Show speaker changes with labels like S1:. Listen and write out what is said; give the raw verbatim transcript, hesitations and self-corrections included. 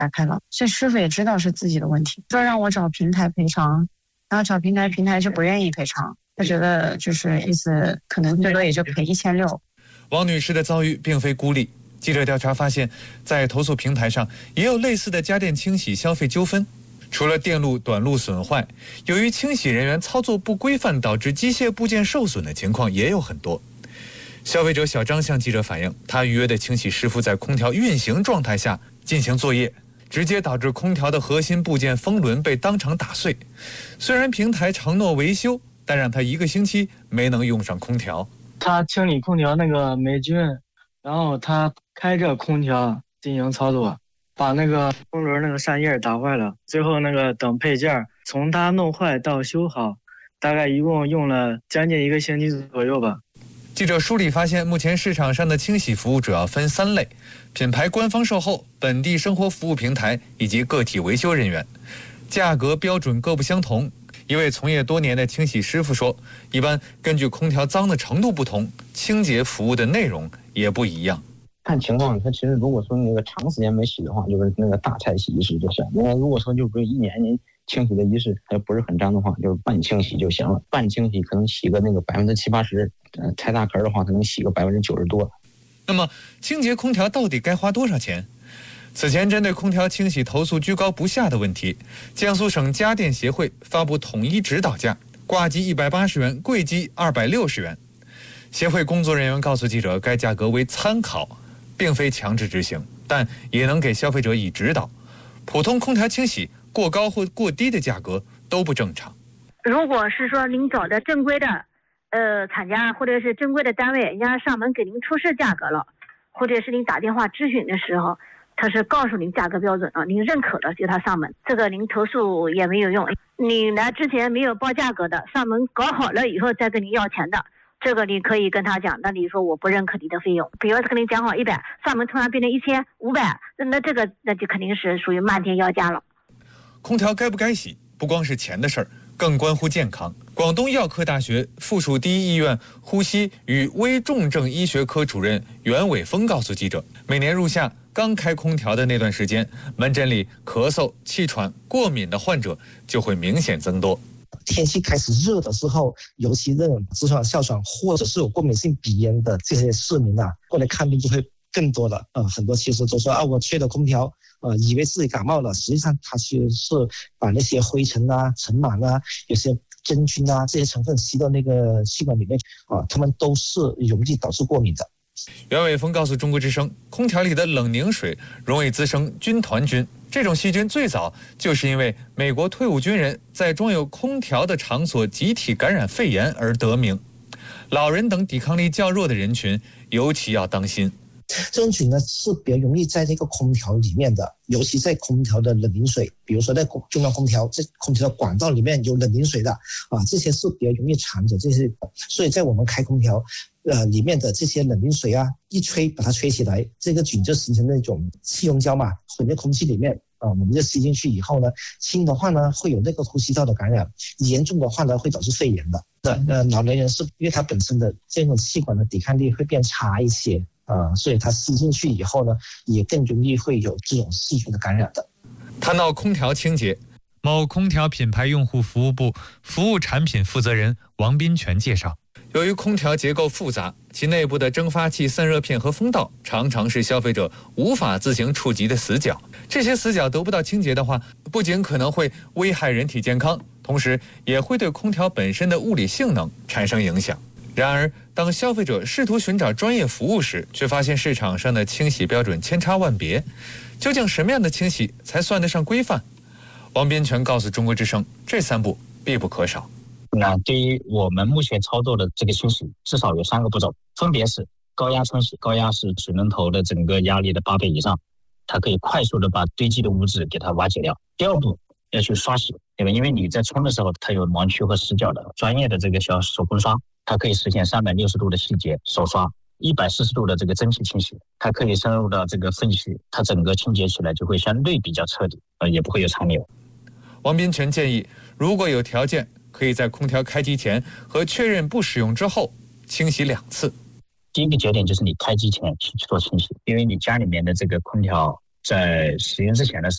S1: 打开了，所以师傅也知道是自己的问题，说让我找平台赔偿，然后找平台，平台就不愿意赔偿，他觉得就是意思可能最多也就赔一千六。
S2: 王女士的遭遇并非孤立，记者调查发现，在投诉平台上也有类似的家电清洗消费纠纷。除了电路短路损坏，由于清洗人员操作不规范导致机械部件受损的情况也有很多。消费者小张向记者反映，他预约的清洗师傅在空调运行状态下进行作业，直接导致空调的核心部件风轮被当场打碎。虽然平台承诺维修，但让他一个星期没能用上空调。
S3: 他清理空调那个霉菌，然后他开着空调进行操作，把那个风轮那个扇叶打坏了，最后那个等配件从他弄坏到修好，大概一共用了将近一个星期左右吧。
S2: 记者梳理发现，目前市场上的清洗服务主要分三类：品牌官方售后、本地生活服务平台以及个体维修人员，价格标准各不相同。一位从业多年的清洗师傅说，一般根据空调脏的程度不同，清洁服务的内容也不一样。
S4: 看情况，它其实如果说那个长时间没洗的话，就是那个大拆洗仪式就行。那如果说就不是一年年清洗的仪式，它不是很脏的话，就是半清洗就行了。半清洗可能洗个那个百分之七八十，呃，拆大壳的话，可能洗个百分之九十多。
S2: 那么，清洁空调到底该花多少钱？此前针对空调清洗投诉居高不下的问题，江苏省家电协会发布统一指导价，挂机一百八十元，柜机二百六十元。协会工作人员告诉记者，该价格为参考，并非强制执行，但也能给消费者以指导。普通空调清洗过高或过低的价格都不正常。
S5: 如果是说您找的正规的呃厂家或者是正规的单位，人家上门给您出示价格了，或者是您打电话咨询的时候，他是告诉您价格标准了，您认可了就他上门，这个您投诉也没有用。你来之前没有报价格的，上门搞好了以后再跟你要钱的，这个你可以跟他讲，那你说我不认可你的费用，比如说跟你讲好一百，上门突然变成一千五百，那这个那就肯定是属于漫天要价了。
S2: 空调该不该洗，不光是钱的事儿，更关乎健康。广东药科大学附属第一医院呼吸与危重症医学科主任袁伟峰告诉记者，每年入夏刚开空调的那段时间，门诊里咳嗽、气喘、过敏的患者就会明显增多。
S6: 天气开始热的时候，尤其那种直肠哮喘或者是有过敏性鼻炎的这些市民啊，过来看病就会更多了。呃，很多其实都说啊，我吹了空调，呃，以为自己感冒了，实际上它其实是把那些灰尘啊、尘螨啊、有些真菌啊这些成分吸到那个气管里面啊，它们都是容易导致过敏的。
S2: 袁伟峰告诉中国之声，空调里的冷凝水容易滋生军团菌，这种细菌最早就是因为美国退伍军人在装有空调的场所集体感染肺炎而得名。老人等抵抗力较弱的人群尤其要当心。
S6: 这种菌呢是比较容易在这个空调里面的，尤其在空调的冷凝水，比如说在中央空调这空调的管道里面有冷凝水的啊，这些是比较容易藏着这些，所以在我们开空调呃里面的这些冷凝水啊，一吹把它吹起来，这个菌就形成那种气溶胶嘛，混在空气里面啊，我们就吸进去以后呢，轻的话呢会有那个呼吸道的感染，严重的话呢会导致肺炎的。呃，老年人是因为他本身的这种气管的抵抗力会变差一些。呃，所以它吸进去以后呢，也更容易会有这种细菌的感染的。
S2: 谈到空调清洁，某空调品牌用户服务部服务产品负责人王斌全介绍，由于空调结构复杂，其内部的蒸发器、散热片和风道常常是消费者无法自行触及的死角。这些死角得不到清洁的话，不仅可能会危害人体健康，同时也会对空调本身的物理性能产生影响。然而，当消费者试图寻找专业服务时，却发现市场上的清洗标准千差万别。究竟什么样的清洗才算得上规范？王斌全告诉中国之声，这三步必不可少。
S7: 那对于我们目前操作的这个清洗，至少有三个步骤，分别是高压冲洗，高压是水龙头的整个压力的八倍以上，它可以快速的把堆积的污渍给它瓦解掉。第二步要去刷洗，对吧？因为你在冲的时候，它有盲区和死角的，专业的这个小手工刷，它可以实现三百六十度的细节手刷，一百四十度的这个蒸汽清洗，它可以深入到这个缝隙，它整个清洁起来就会相对比较彻底，呃，也不会有残留。
S2: 王斌全建议，如果有条件，可以在空调开机前和确认不使用之后清洗两次。
S7: 第一个节点就是你开机前去做清洗，因为你家里面的这个空调在使用之前的时